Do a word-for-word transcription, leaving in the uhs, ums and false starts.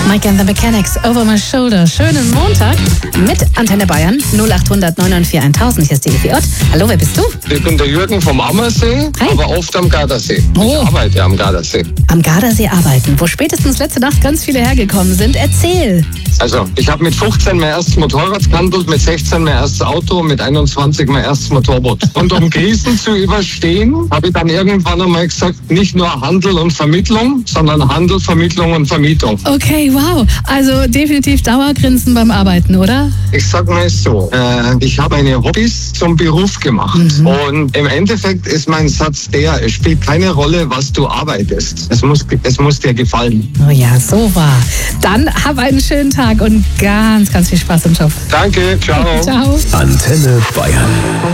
Mike and the Mechanics, Over My Shoulder. Schönen Montag mit Antenne Bayern, null acht hundert neun neun vier tausend. Hier ist die Evi Ott. Hallo, wer bist du? Ich bin der Jürgen vom Ammersee, Hi. aber oft am Gardasee. Oh. Ich arbeite am Gardasee. Am Gardasee arbeiten, wo spätestens letzte Nacht ganz viele hergekommen sind. Erzähl. Also, ich habe mit fünfzehn mein erstes Motorrad gehandelt, mit sechzehn mein erstes Auto, mit einundzwanzig mein erstes Motorboot. Und um Krisen zu überstehen, habe ich dann irgendwann einmal gesagt, nicht nur Handel und Vermittlung, sondern Handel, Vermittlung und Vermietung. Okay, wow. Also definitiv Dauergrinsen beim Arbeiten, oder? Ich sag mal so, äh, ich habe meine Hobbys zum Beruf gemacht. Mhm. Und im Endeffekt ist mein Satz der, es spielt keine Rolle, was du arbeitest. Es muss, es muss dir gefallen. Oh ja, so war. Dann hab einen schönen Tag und ganz, ganz viel Spaß im Job. Danke, ciao. Ciao. Antenne Bayern.